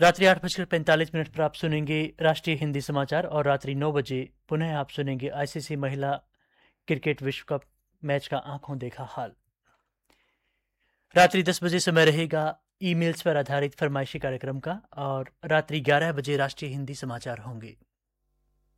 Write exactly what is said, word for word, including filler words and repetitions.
रात्रि आठ बजकर पैंतालीस मिनट पर आप सुनेंगे राष्ट्रीय हिंदी समाचार और रात्रि नौ बजे पुनः आप सुनेंगे आईसीसी महिला क्रिकेट विश्व कप मैच का आंखों देखा हाल। रात्रि दस बजे समय रहेगा ईमेल्स पर आधारित फरमाइशी कार्यक्रम का और रात्रि ग्यारह बजे राष्ट्रीय हिंदी समाचार होंगे।